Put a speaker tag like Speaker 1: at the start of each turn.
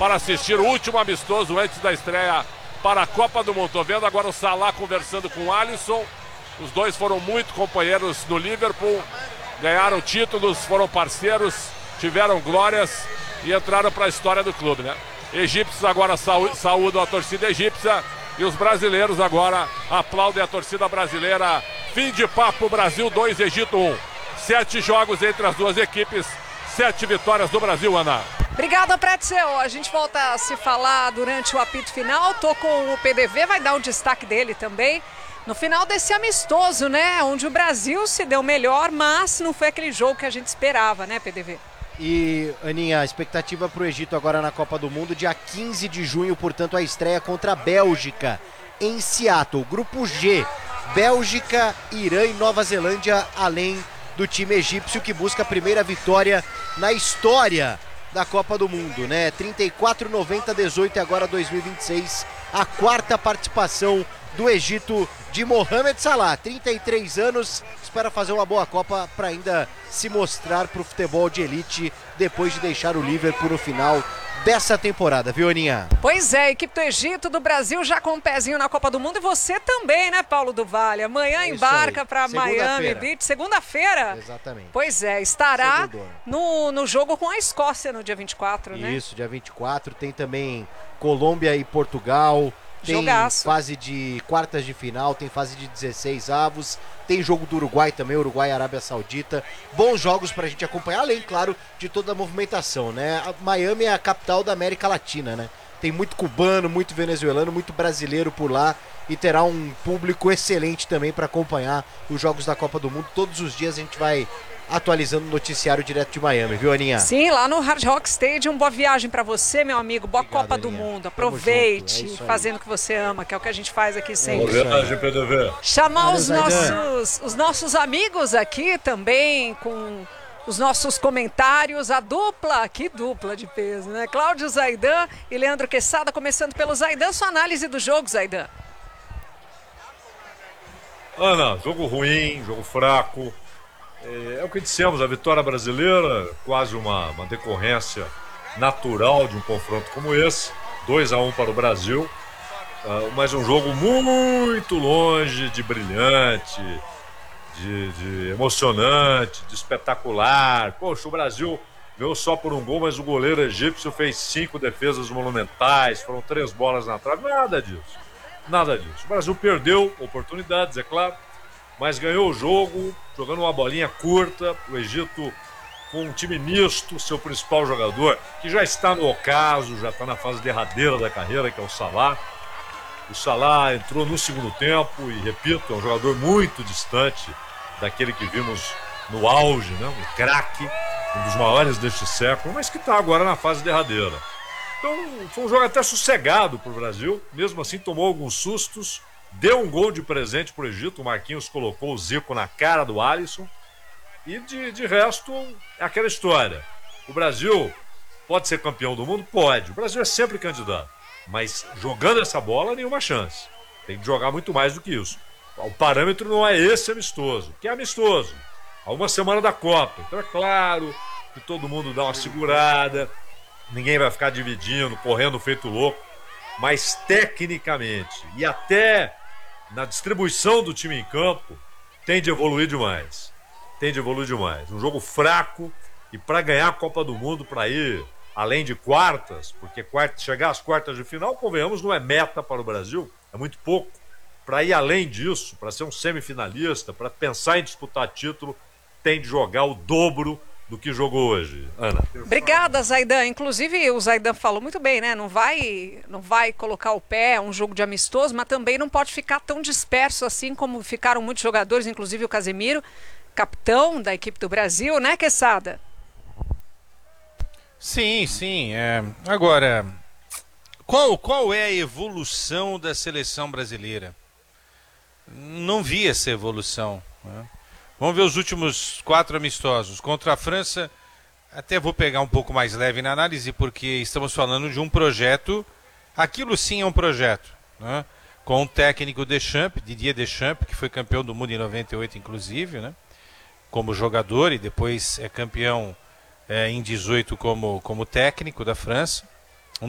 Speaker 1: para assistir o último amistoso antes da estreia para a Copa do Mundo. Tô vendo agora o Salah conversando com o Alisson. Os dois foram muito companheiros no Liverpool, ganharam títulos, foram parceiros, tiveram glórias e entraram para a história do clube, né? Egípcios agora saúdam a torcida egípcia e os brasileiros agora aplaudem a torcida brasileira. Fim de papo, Brasil 2, Egito 1. 7 jogos entre as duas equipes, 7 vitórias do Brasil, Ana.
Speaker 2: Obrigada, Pretzel. A gente volta a se falar durante o apito final. Tô com o PDV, vai dar um destaque dele também. No final desse amistoso, né? Onde o Brasil se deu melhor, mas não foi aquele jogo que a gente esperava, né, PDV?
Speaker 3: E, Aninha, a expectativa para o Egito agora na Copa do Mundo, dia 15 de junho, portanto, a estreia contra a Bélgica, em Seattle. Grupo G, Bélgica, Irã e Nova Zelândia, além do time egípcio que busca a primeira vitória na história da Copa do Mundo, né? 34, 90, 18 e agora 2026, a quarta participação do Egito de Mohamed Salah, 33 anos, espera fazer uma boa Copa para ainda se mostrar para o futebol de elite depois de deixar o Liverpool no final dessa temporada, viu, Aninha?
Speaker 2: Pois é, a equipe do Egito, do Brasil já com um pezinho na Copa do Mundo e você também, né, Paulo do Vale? Amanhã embarca para Miami Beach, segunda-feira.
Speaker 3: Exatamente.
Speaker 2: Pois é, estará no jogo com a Escócia no dia 24, né?
Speaker 3: Isso, dia 24, tem também Colômbia e Portugal. Tem
Speaker 2: Jogaço.
Speaker 3: Fase de quartas de final, tem fase de 16 avos, tem jogo do Uruguai também, Uruguai e Arábia Saudita. Bons jogos pra gente acompanhar, além, claro, de toda a movimentação, né? Miami é a capital da América Latina, né? Tem muito cubano, muito venezuelano, muito brasileiro por lá e terá um público excelente também para acompanhar os jogos da Copa do Mundo. Todos os dias a gente vai atualizando o noticiário direto de Miami, viu, Aninha?
Speaker 2: Sim, lá no Hard Rock Stadium. Boa viagem pra você, meu amigo. Boa
Speaker 3: Obrigado,
Speaker 2: Copa
Speaker 3: Aninha.
Speaker 2: do Mundo.
Speaker 3: Tamo
Speaker 2: Aproveite,
Speaker 3: junto,
Speaker 2: fazendo o que você ama, que é o que a gente faz aqui sempre.
Speaker 1: Boa viagem, PDV.
Speaker 2: Chamar
Speaker 3: Valeu,
Speaker 2: os nossos amigos aqui também, com os nossos comentários. A dupla, que dupla de peso, né? Cláudio Zaidan e Leandro Quesada, começando pelo Zaidan. Sua análise do jogo, Zaidan.
Speaker 4: Ana, jogo ruim, jogo fraco. É o que dissemos, a vitória brasileira, quase uma decorrência natural de um confronto como esse, 2-1 para o Brasil, mas um jogo muito longe de brilhante, de emocionante, de espetacular. Poxa, o Brasil veio só por um gol, mas o goleiro egípcio fez 5 defesas monumentais, foram 3 bolas na trave, nada disso, nada disso. O Brasil perdeu oportunidades, é claro, mas ganhou o jogo, jogando uma bolinha curta. O Egito com um time misto, seu principal jogador, que já está no ocaso, já está na fase derradeira da carreira, que é o Salah. O Salah entrou no segundo tempo e, repito, é um jogador muito distante daquele que vimos no auge, né? Um craque, um dos maiores deste século, mas que está agora na fase derradeira. Então, foi um jogo até sossegado para o Brasil, mesmo assim tomou alguns sustos. Deu um gol de presente pro Egito, o Marquinhos colocou o Zico na cara do Alisson. E de resto, é aquela história. O Brasil pode ser campeão do mundo? Pode. O Brasil é sempre candidato. Mas jogando essa bola, nenhuma chance. Tem que jogar muito mais do que isso. O parâmetro não é esse amistoso, que é amistoso. Há uma semana da Copa. Então é claro que todo mundo dá uma segurada. Ninguém vai ficar dividindo, correndo feito louco. Mas tecnicamente e até na distribuição do time em campo, tem de evoluir demais. Tem de evoluir demais. Um jogo fraco, e para ganhar a Copa do Mundo, para ir além de quartas, porque chegar às quartas de final, convenhamos, não é meta para o Brasil, é muito pouco. Para ir além disso, para ser um semifinalista, para pensar em disputar título, tem de jogar o dobro do que jogou hoje, Ana.
Speaker 2: Obrigada, Zaidan. Inclusive, o Zaidan falou muito bem, né? Não vai colocar o pé, é um jogo de amistoso, mas também não pode ficar tão disperso assim como ficaram muitos jogadores, inclusive o Casemiro, capitão da equipe do Brasil, né, Quesada?
Speaker 5: Sim, sim. Agora, qual é a evolução da seleção brasileira? Não vi essa evolução, né? Vamos ver os últimos 4 amistosos. Contra a França, até vou pegar um pouco mais leve na análise, porque estamos falando de um projeto. Aquilo sim é um projeto, né? Com o técnico Deschamps, Didier Deschamps, que foi campeão do mundo em 98, inclusive, né? Como jogador, e depois é campeão em 18 como técnico da França.